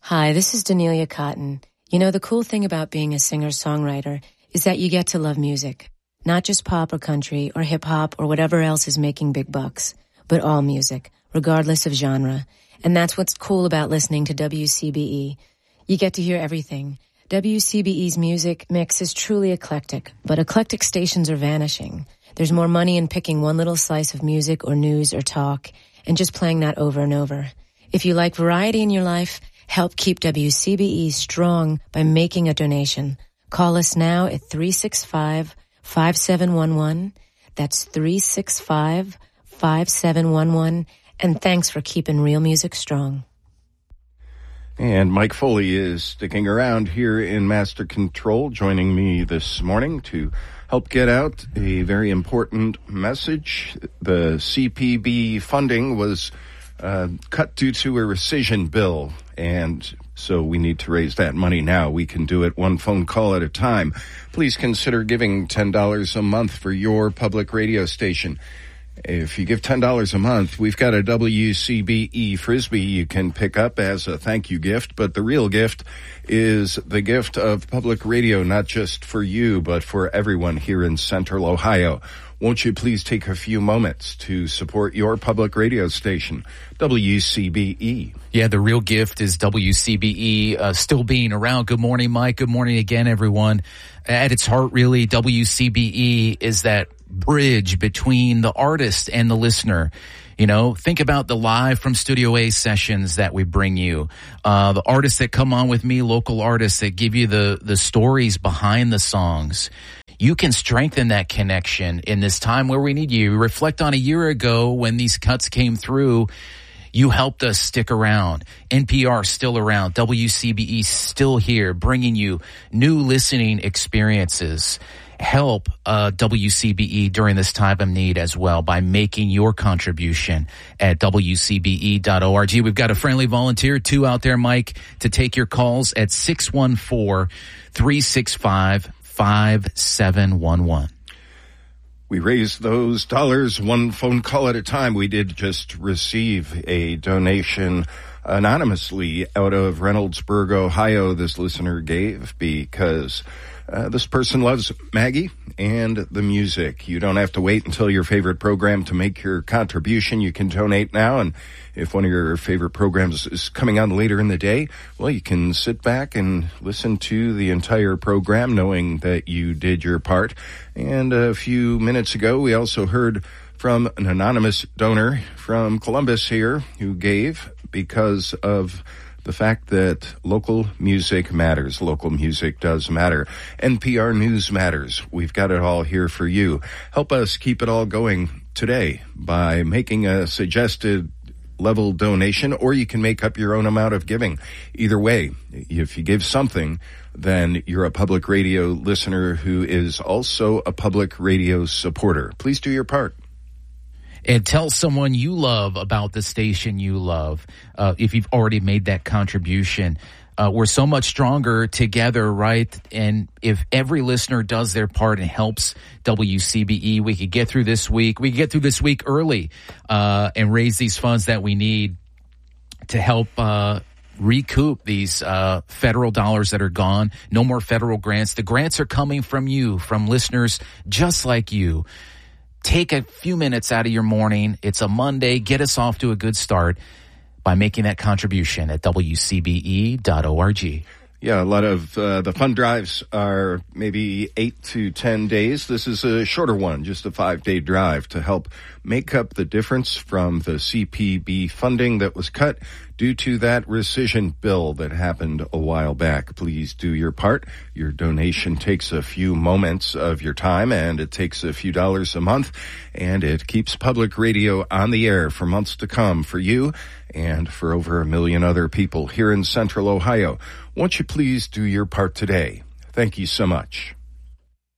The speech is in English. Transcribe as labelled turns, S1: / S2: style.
S1: Hi, this is Danelia Cotton. You know, the cool thing about being a singer-songwriter is that you get to love music. Not just pop or country or hip-hop or whatever else is making big bucks, but all music, regardless of genre. And that's what's cool about listening to WCBE. You get to hear everything. WCBE's music mix is truly eclectic, but eclectic stations are vanishing. There's more money in picking one little slice of music or news or talk and just playing that over and over. If you like variety in your life, help keep WCBE strong by making a donation. Call us now at 365-5711. That's 365-5711. And thanks for keeping real music strong.
S2: And Mike Foley is sticking around here in Master Control, joining me this morning to help get out a very important message. The CPB funding was cut due to a rescission bill, and so we need to raise that money now. We can do it one phone call at a time. Please consider giving $10 a month for your public radio station. If you give $10 a month, we've got a WCBE Frisbee you can pick up as a thank you gift, but the real gift is the gift of public radio, not just for you, but for everyone here in Central Ohio. Won't you please take a few moments to support your public radio station, WCBE?
S3: Yeah, the real gift is WCBE still being around. Good morning, Mike. Good morning again, everyone. At its heart, really, WCBE is that bridge between the artist and the listener. You know, think about the live from Studio A sessions that we bring you. The artists that come on with me, local artists that give you the stories behind the songs. You can strengthen that connection in this time where we need you. Reflect on a year ago when these cuts came through. You helped us stick around. NPR still around. WCBE still here, bringing you new listening experiences. Help WCBE during this time of need as well by making your contribution at WCBE.org. We've got a friendly volunteer, two out there, Mike, to take your calls at 614-365-5711.
S2: We raise those dollars one phone call at a time. We did just receive a donation anonymously out of Reynoldsburg, Ohio. This listener gave because this person loves Maggie and the music. You don't have to wait until your favorite program to make your contribution. You can donate now, and if one of your favorite programs is coming on later in the day, well, you can sit back and listen to the entire program knowing that you did your part. And a few minutes ago, we also heard from an anonymous donor from Columbus here who gave because of the fact that local music matters. Local music does matter. NPR News matters. We've got it all here for you. Help us keep it all going today by making a suggested level donation, or you can make up your own amount of giving. Either way, if you give something, then you're a public radio listener who is also a public radio supporter. Please do your part.
S3: And tell someone you love about the station you love. If you've already made that contribution, we're so much stronger together, right? And if every listener does their part and helps WCBE, we could get through this week. We could get through this week early and raise these funds that we need to help recoup these federal dollars that are gone. No more federal grants. The grants are coming from you, from listeners just like you. Take a few minutes out of your morning. It's a Monday. Get us off to a good start by making that contribution at WCBE.org.
S2: Yeah, a lot of the fund drives are maybe 8 to 10 days. This is a shorter one, just a 5-day drive to help make up the difference from the CPB funding that was cut due to that rescission bill that happened a while back. Please do your part. Your donation takes a few moments of your time, and it takes a few dollars a month, and it keeps public radio on the air for months to come for you and for over 1 million other people here in Central Ohio. Won't you please do your part today? Thank you so much.